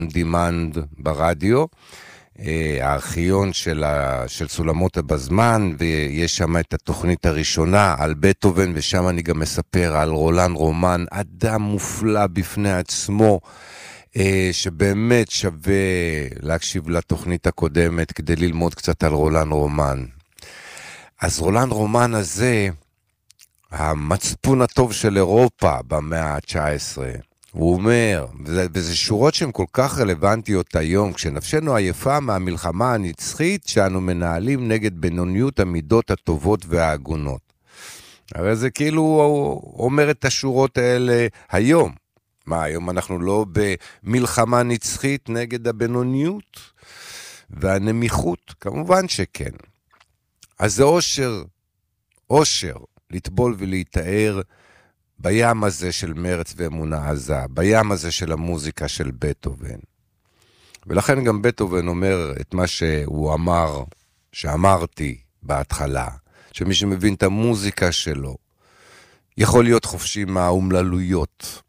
דימנד ברדיו, הארכיון של סולמות בזמן, ויש שם את התוכנית הראשונה על בטהובן, ושם אני גם מספר על רולן רומן, אדם מופלא בפני עצמו, שבאמת שווה להקשיב לתוכנית הקודמת כדי ללמוד קצת על רולן רומן. אז רולן רומן הזה, המצפון הטוב של אירופה במאה ה-19, הוא אומר, וזה שורות שהן כל כך רלוונטיות היום, כשנפשנו עייפה מהמלחמה הנצחית שאנו מנהלים נגד בינוניות המידות הטובות וההגונות. הרי זה כאילו אומר את השורות האלה היום. מה, היום אנחנו לא במלחמה נצחית נגד הבינוניות והנמיכות? כמובן שכן. אז זה אושר, לטבול ולהתאר בים הזה של מרץ ואמונה עזה, בים הזה של המוזיקה של בטהובן. ולכן גם בטהובן אומר את מה שהוא אמר, שאמרתי בהתחלה, שמי שמבין את המוזיקה שלו, יכול להיות חופשי מהאומללויות.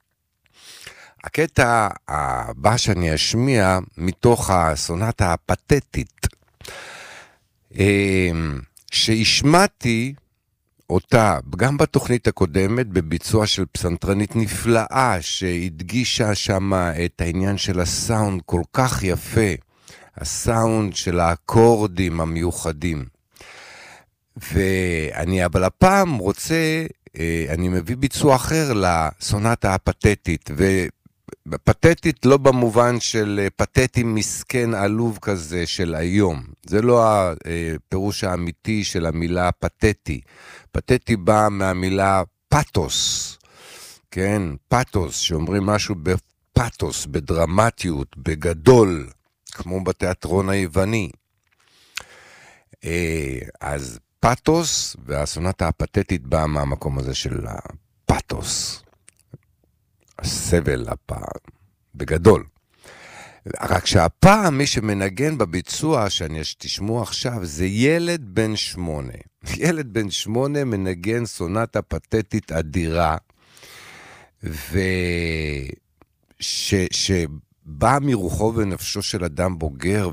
הקטע הבא שאני אשמיע מתוך הסונטה הפתטית, שהשמעתי אותה גם בתוכנית הקודמת בביצוע של פסנתרנית נפלאה שהדגישה שם את העניין של הסאונד כל כך יפה, הסאונד של האקורדים המיוחדים. אבל הפעם אני מביא ביצוע אחר לסונטה הפתטית, פתטית לא במובן של פתטי מסכן עלוב כזה של היום. זה לא הפירוש האמיתי של המילה פתטי. פתטי בא מהמילה פתוס. כן, פתוס, שאומרים משהו בפתוס, בדרמטיות, בגדול, כמו בתיאטרון היווני. אז פתוס, והסונטה הפתטית באה מהמקום הזה של הפתוס. הסבל הפעם, בגדול. רק שהפעם מי שמנגן בביצוע שאני תשמעו עכשיו זה ילד בן 8. ילד בן 8 מנגן סונטה פתטית אדירה, שבא מרוחו ונפשו של אדם בוגר,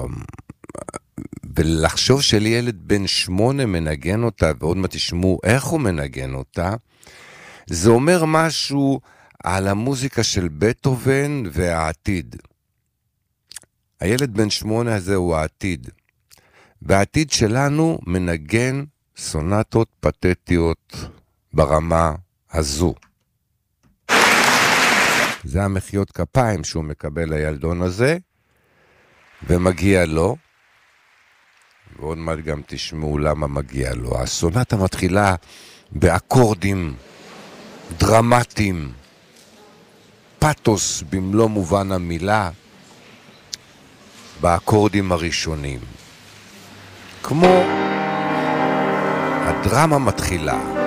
ולחשוב של ילד בן 8 מנגן אותה, ועוד מה תשמעו איך הוא מנגן אותה, זה אומר משהו על המוזיקה של בטהובן והעתיד. הילד בן 8 הזה הוא העתיד. והעתיד שלנו מנגן סונטות פתטיות ברמה הזו. זה המחיאות כפיים שהוא מקבל לילדון הזה, ומגיע לו, ועוד מעט גם תשמעו למה מגיע לו. הסונטה מתחילה באקורדים דרמטיים, פתוס במלוא מובן המילה, באקורדים הראשונים. כמו הדרמה מתחילה.